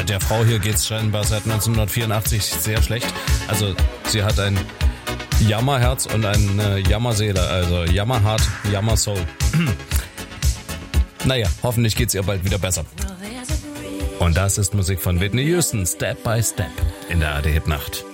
Der Frau hier geht's scheinbar seit 1984 sehr schlecht. Also sie hat ein Jammerherz und eine Jammerseele, also Jammerhart, Jammersoul. Naja, hoffentlich geht's ihr bald wieder besser. Und das ist Musik von Whitney Houston, Step by Step, in der ARD Hit Nacht.